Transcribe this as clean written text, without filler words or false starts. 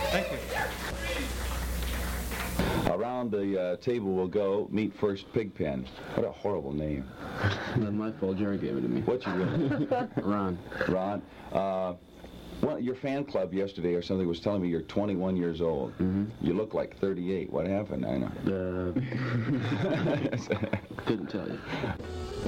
Thank you. Around the table we'll go. Meet first Pigpen. What a horrible name. Not my fault. Jerry gave it to me. What's your real name? Ron. Ron. Well, your fan club yesterday or something was telling me you're 21 years old. Mm-hmm. You look like 38. What happened? I know. Couldn't tell you.